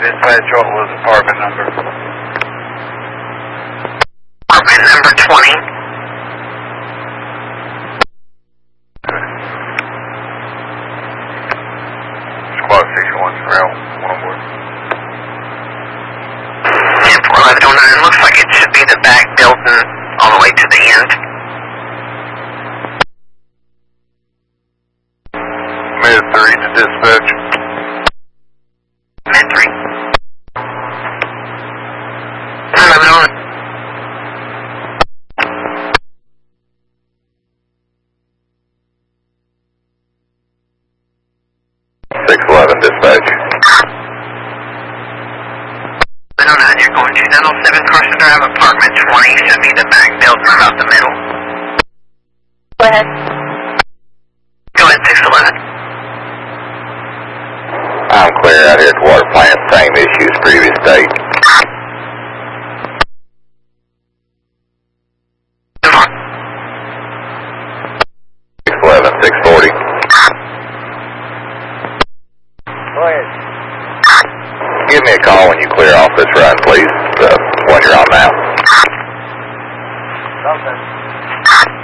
Dispatch, what was apartment number? Apartment number 20. Squad 61's rail, one word. 10-4-11-09, looks like it should be the back building all the way to the end. Mid 3 to dispatch. Mid 3. 11-on. Dispatch. 11-09, you're going to 907 Carson Drive, apartment 20, should be the back building about the middle. Go ahead. Go ahead, 611. I'm clear out here at the water plant, same issues, previous date. 611, 640. Go ahead. Give me a call when you clear off this run, please, when you're on now. Okay.